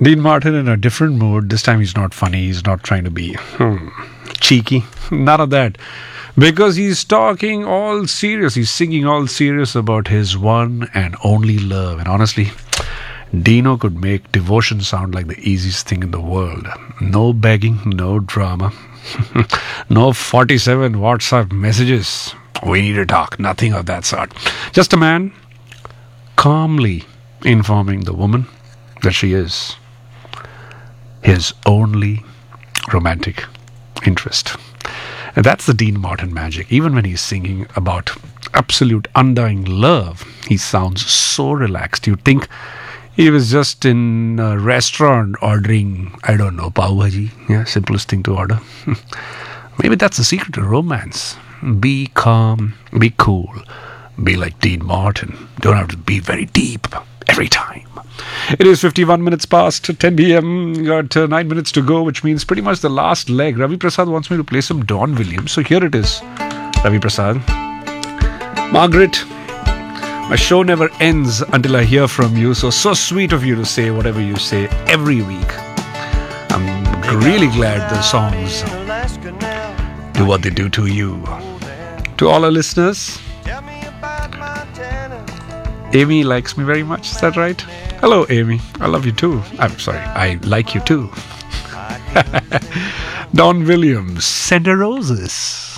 Dean Martin in a different mood. This time he's not funny. He's not trying to be cheeky. None of that. Because he's talking all serious. He's singing all serious about his one and only love. And honestly, Dino could make devotion sound like the easiest thing in the world. No begging, no drama. No 47 WhatsApp messages. We need to talk. Nothing of that sort. Just a man calmly informing the woman that she is his only romantic interest. And that's the Dean Martin magic. Even when he's singing about absolute undying love, he sounds so relaxed. You'd think he was just in a restaurant ordering, I don't know, pav bhaji. Yeah, simplest thing to order. Maybe that's the secret to romance. Be calm, be cool, be like Dean Martin. Don't have to be very deep every time. It is 51 minutes past 10 p.m. Got 9 minutes to go, which means pretty much the last leg. Ravi Prasad wants me to play some Don Williams. So here it is. Ravi Prasad. Margaret, my show never ends until I hear from you. So sweet of you to say whatever you say every week. I'm really glad the songs do what they do to you. To all our listeners, Amy likes me very much. Is that right? Hello, Amy. I love you too. I'm sorry. I like you too. Don Williams, Send Her Roses.